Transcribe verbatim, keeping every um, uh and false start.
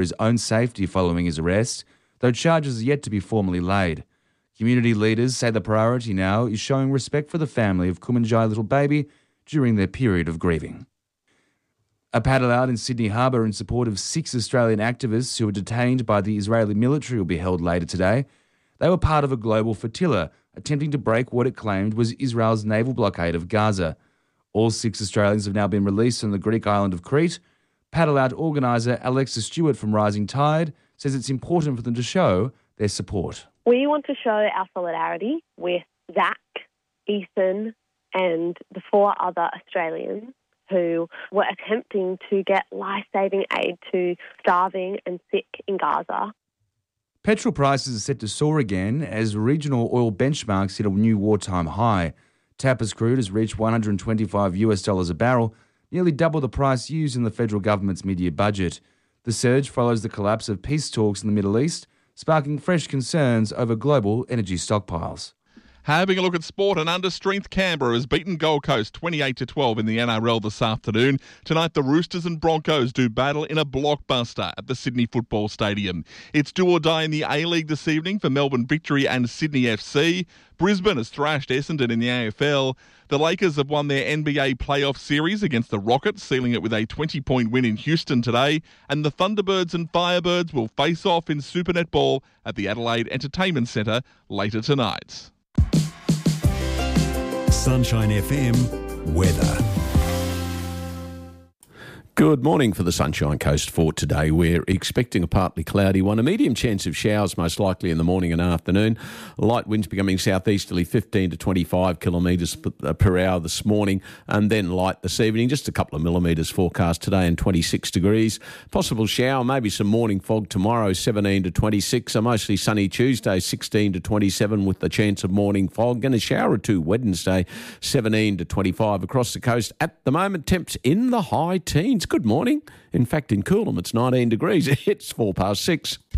his own safety following his arrest, though charges are yet to be formally laid. Community leaders say the priority now is showing respect for the family of Kumanjai little baby during their period of grieving. A paddle out in Sydney Harbour in support of six Australian activists who were detained by the Israeli military will be held later today. They were part of a global flotilla attempting to break what it claimed was Israel's naval blockade of Gaza. All six Australians have now been released on the Greek island of Crete. Paddle out organiser Alexa Stewart from Rising Tide says it's important for them to show their support. We want to show our solidarity with Zach, Ethan and the four other Australians who were attempting to get life-saving aid to starving and sick in Gaza. Petrol prices are set to soar again as regional oil benchmarks hit a new wartime high. Tapper's crude has reached one hundred twenty-five US dollars a barrel, nearly double the price used in the federal government's mid-year budget. The surge follows the collapse of peace talks in the Middle East, sparking fresh concerns over global energy stockpiles. Having a look at sport, and under-strength Canberra has beaten Gold Coast twenty-eight to twelve in the N R L this afternoon. Tonight, the Roosters and Broncos do battle in a blockbuster at the Sydney Football Stadium. It's do or die in the A-League this evening for Melbourne Victory and Sydney F C. Brisbane has thrashed Essendon in the A F L. The Lakers have won their N B A playoff series against the Rockets, sealing it with a twenty-point win in Houston today. And the Thunderbirds and Firebirds will face off in Super Netball at the Adelaide Entertainment Centre later tonight. Sunshine F M weather. Good morning for the Sunshine Coast for today. We're expecting a partly cloudy one, a medium chance of showers most likely in the morning and afternoon. Light winds becoming southeasterly fifteen to twenty-five kilometres per hour this morning, and then light this evening, just a couple of millimetres forecast today and twenty-six degrees. Possible shower, maybe some morning fog tomorrow, seventeen to twenty-six. A mostly sunny Tuesday, sixteen to twenty-seven with the chance of morning fog, and a shower or two Wednesday, seventeen to twenty-five across the coast. At the moment, temps in the high teens. Good morning. In fact, in Coolum, it's nineteen degrees. It's four past six.